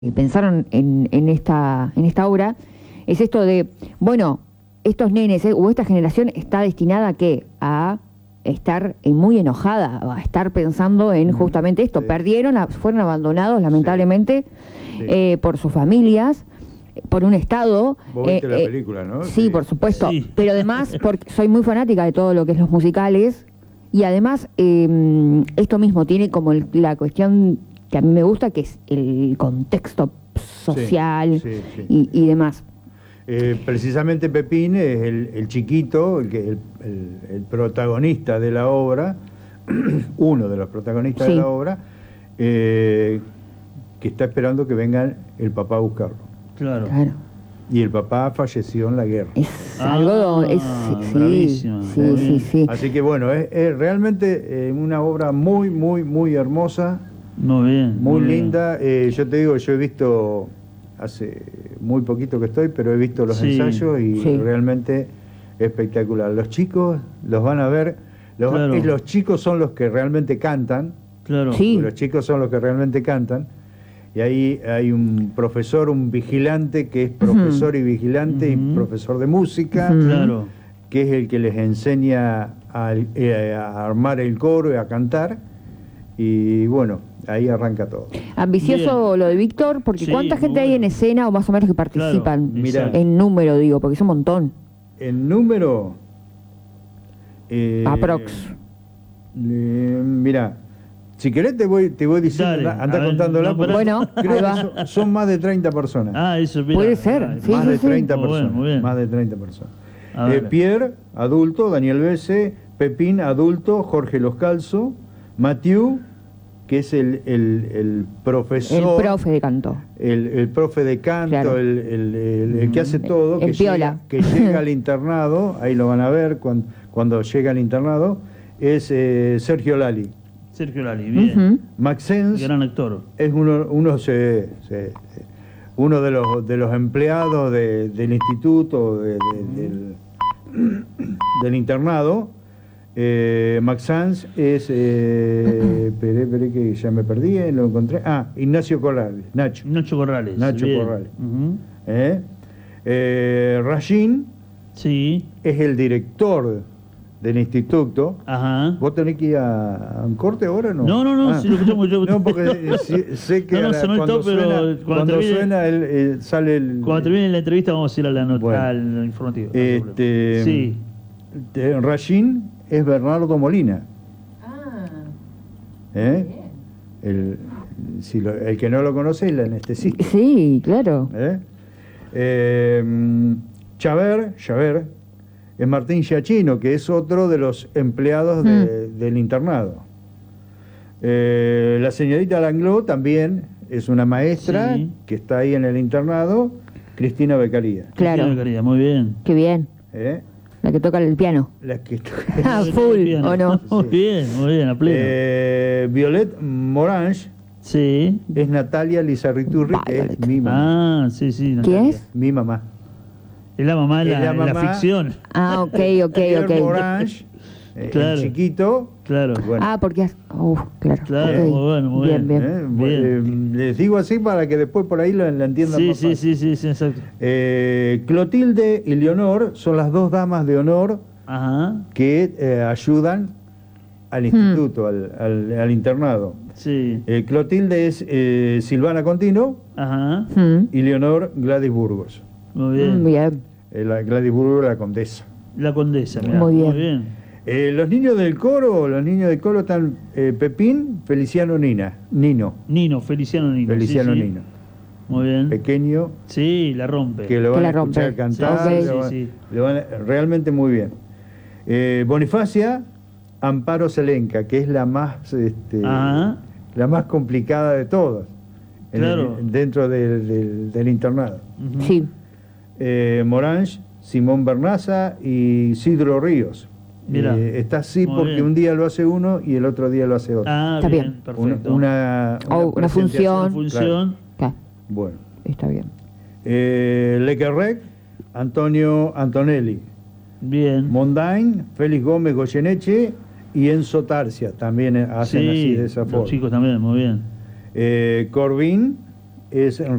pensaron en esta obra, es esto de, bueno, estos nenes o esta generación está destinada a ¿qué? A estar muy enojada, a estar pensando en justamente esto. Sí. Perdieron, fueron abandonados lamentablemente Sí. por sus familias, por un Estado. Vos viste la película, ¿no? Sí, por supuesto. Sí. Pero además, porque soy muy fanática de todo lo que es los musicales, y además esto mismo tiene como la cuestión que a mí me gusta, que es el contexto social Sí, sí. y demás. Precisamente Pepín es el chiquito, el protagonista de la obra, uno de los protagonistas Sí. de la obra, que está esperando que venga el papá a buscarlo. Claro. Claro. Y el papá falleció en la guerra. Es algo. Sí, bravísima, sí, muy sí, bien. sí. Así que bueno, es realmente una obra muy, muy, muy hermosa, Muy bien. muy bien. linda. Yo te digo, yo he visto, hace muy poquito que estoy, pero he visto los Sí. ensayos y Sí. realmente espectacular. Los chicos los van a ver, Claro. y los chicos son los que realmente cantan, Claro. Sí. los chicos son los que realmente cantan, y ahí hay un profesor, un vigilante que es profesor y vigilante y Ujú. profesor de música, Ujú. Claro. que es el que les enseña a armar el coro y a cantar, y bueno, ahí arranca todo. Ambicioso Bien. lo de Víctor, porque Sí, ¿cuánta muy gente hay bueno. en escena o más o menos que participan? Claro, Mirá. exacto. En número, digo, porque es un montón. En número... Aprox. Mira, si querés te voy diciendo, Dale, anda a ver, contándola, no, porque Bueno, creo ahí que va. son más de 30 personas. Ah, eso, mira. Puede ser, Ah, sí, más de sí. 30 Muy personas. bien, muy bien. Más de 30 personas. A ver. Pierre, adulto, Daniel Besse, Pepín, adulto, Jorge Loscalzo, Mathieu, que es el profesor. El profe de canto. El profe de canto, Claro. el que hace todo, El que piola. llega al internado, ahí lo van a ver cuando llega al internado, es Sergio Lali. Sergio Lali, bien. Ujú. Maxence Gran actor. es uno de los empleados del instituto, del internado. Maxence es, esperé que ya me perdí, lo encontré. Ignacio Corrales, Nacho. Nacho Corrales. Nacho bien. Corrales. Ujú. Rashid Sí. es el director del instituto. Ajá. ¿Vos tenés que ir a un corte ahora o no? No, si lo escuchamos yo. No, porque sé que No, sonó el cuando top, pero suena, cuando termine- sale el... Cuando termine la entrevista vamos a ir a la nota, Bueno. al informativo. no hay problema. Sí. Rashid es Bernardo Molina. ¿Eh? El que no lo conoce es el anestesista. Sí, claro. Javert es Martín Giachino, que es otro de los empleados del internado. La señorita Langlo también es una maestra Sí. que está ahí en el internado, Cristina Beccaria. Claro. Cristina Beccaria, muy bien. Qué bien. ¿Eh? La que toca el piano. La que Ah, full, Bien. ¿o no? Muy bien, a pleno. Violet Morange Sí. es Natalia Lizarriturri, que es Violet. mi mamá. Sí. ¿Quién Natalia. es? Mi mamá. Es la mamá de Es la, la la mamá. ficción. Ah, ok. Pierre Morange, Claro. el chiquito. Claro. Bueno, Porque... claro. Claro, Ok. muy bueno, muy bien. bien. Bien. les digo así para que después por ahí la entiendan Sí, más sí, fácil. sí, exacto. Clotilde y Leonor son las dos damas de honor Ajá. que ayudan al instituto, al internado. Sí. Clotilde es Silvana Contino Ajá. y Leonor Gladys Burgos. Muy bien. Bien. La Gladys Burgos, la condesa. La condesa, mirá. Muy bien. Muy bien. Los niños del coro están Pepín, Feliciano Nino. Nino, Feliciano Nino. Feliciano sí, sí. Nino. Muy bien. Pequeño, Sí, la rompe. que lo Que van la a escuchar rompe. cantar. Sí, sí. Realmente muy bien. Bonifacia, Amparo Selenca, que es la más Ajá. la más complicada de todas Claro. dentro del internado. Ujú. Sí. Morange, Simón Bernaza y Isidro Ríos. Mirá. Está así Muy porque bien. un día lo hace uno y el otro día lo hace otro. Está bien. Perfecto. Una Una presentación. función. Función. Claro, Bueno. está bien. Lequerrec, Antonio Antonelli. Bien. Mondain, Félix Gómez Goyeneche y Enzo Tarcia también hacen así de esa los forma. chicos también, muy bien. Corbin es